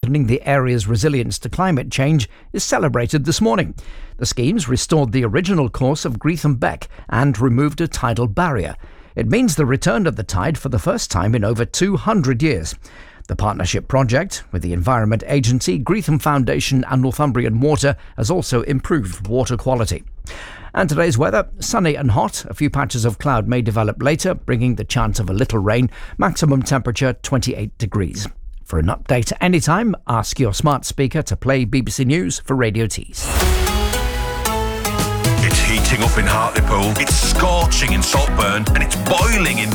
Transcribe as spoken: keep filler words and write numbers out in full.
strengthening the area's resilience to climate change is celebrated this morning. The schemes restored the original course of Greetham Beck and removed a tidal barrier. It means the return of the tide for the first time in over two hundred years. The partnership project with the Environment Agency, Greetham Foundation and Northumbrian Water has also improved water quality. And today's weather, sunny and hot. A few patches of cloud may develop later, bringing the chance of a little rain. Maximum temperature twenty-eight degrees. For an update anytime, ask your smart speaker to play B B C News for Radio Tees. It's heating up in Hartlepool, it's scorching in Saltburn, and it's boiling in